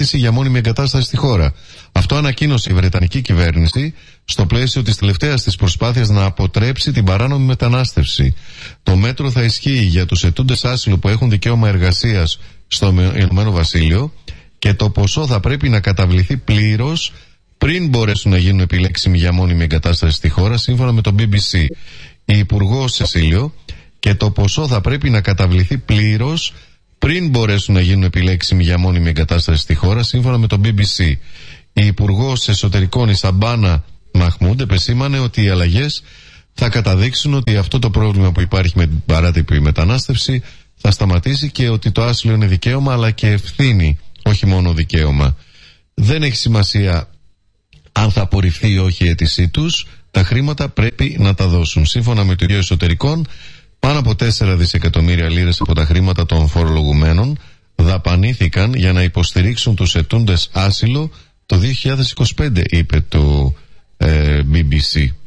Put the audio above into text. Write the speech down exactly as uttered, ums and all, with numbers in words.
αίτηση για μόνιμη εγκατάσταση στη χώρα. Αυτό ανακοίνωσε η Βρετανική κυβέρνηση στο πλαίσιο της τελευταίας της προσπάθειας να αποτρέψει την παράνομη μετανάστευση. Το μέτρο θα ισχύει για τους αιτούντες άσυλο που έχουν δικαίωμα εργασίας στο Ηνωμένο Βασίλειο και το ποσό θα πρέπει να καταβληθεί πλήρως πριν μπορέσουν να γίνουν επιλέξιμοι για μόνιμη εγκατάσταση στη χώρα, σύμφωνα με το μπι μπι σι. Η Υπουργός Βασίλειο και το ποσό θα πρέπει να καταβληθεί πλήρως πριν μπορέσουν να γίνουν επιλέξιμοι για μόνιμη εγκατάσταση στη χώρα, σύμφωνα με το μπι μπι σι. Η Υπουργός Εσωτερικών, η Σαμπάνα Μαχμούντ, επεσήμανε ότι οι αλλαγές θα καταδείξουν ότι αυτό το πρόβλημα που υπάρχει με την παράτυπη μετανάστευση θα σταματήσει και ότι το άσυλο είναι δικαίωμα αλλά και ευθύνη, όχι μόνο δικαίωμα. Δεν έχει σημασία αν θα απορριφθεί ή όχι η αίτησή τους, τα χρήματα πρέπει να τα δώσουν. Σύμφωνα με το Υπουργείο Εσωτερικών, πάνω από τέσσερα δισεκατομμύρια λίρες από τα χρήματα των φορολογουμένων δαπανήθηκαν για να υποστηρίξουν τους αιτούντες άσυλο το δύο χιλιάδες είκοσι πέντε, είπε το ε, μπι μπι σι.